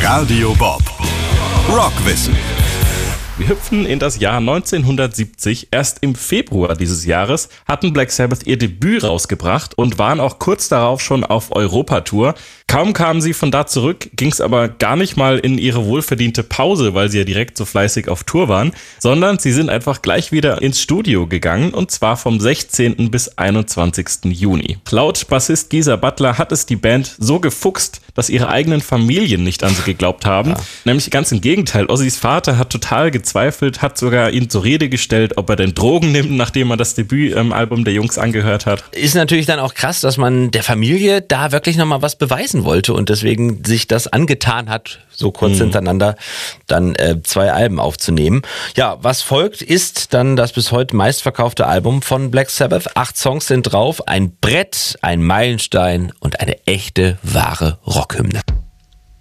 Radio Bob. Rockwissen. Wir hüpfen in das Jahr 1970. Erst im Februar dieses Jahres hatten Black Sabbath ihr Debüt rausgebracht und waren auch kurz darauf schon auf Europatour. Kaum kamen sie von da zurück, ging es aber gar nicht mal in ihre wohlverdiente Pause, weil sie ja direkt so fleißig auf Tour waren, sondern sie sind einfach gleich wieder ins Studio gegangen, und zwar vom 16. bis 21. Juni. Laut Bassist Geezer Butler hat es die Band so gefuchst, dass ihre eigenen Familien nicht an sie geglaubt haben. Ja. Nämlich ganz im Gegenteil. Ozzys Vater hat total gezweifelt, hat sogar ihn zur Rede gestellt, ob er denn Drogen nimmt, nachdem er das Debütalbum der Jungs angehört hat. Ist natürlich dann auch krass, dass man der Familie da wirklich nochmal was beweisen wollte und deswegen sich das angetan hat, so kurz hintereinander dann 2 Alben aufzunehmen. Ja, was folgt, ist dann das bis heute meistverkaufte Album von Black Sabbath. 8 Songs sind drauf, ein Brett, ein Meilenstein und eine echte, wahre Rockhymne.